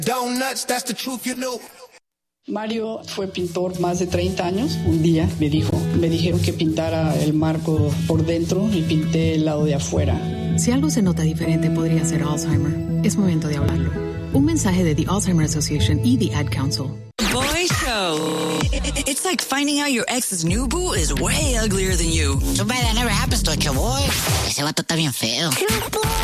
Donuts, that's the truth, you know. Mario fue pintor más de 30 años. Un día me dijeron que pintara el marco por dentro y pinté el lado de afuera. Si algo se nota diferente podría ser Alzheimer. Es momento de hablarlo. Un mensaje de The Alzheimer Association y The Ad Council. Boy Show. It's like finding out your ex's new boo is way uglier than you. Too bad that never happens to a boy. Ese vato está bien feo.